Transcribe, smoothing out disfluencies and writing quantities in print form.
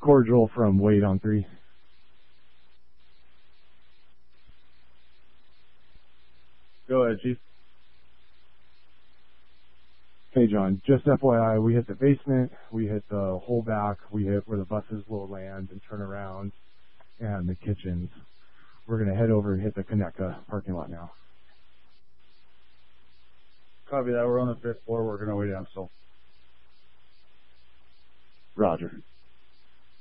cordial from Wade on 3. Go ahead, Chief. Hey, John, just FYI, we hit the basement, we hit the whole back, we hit where the buses will land and turn around, and the kitchens. We're going to head over and hit the Conecuh parking lot now. Copy that. We're on the 5th floor, working our way down still. Roger.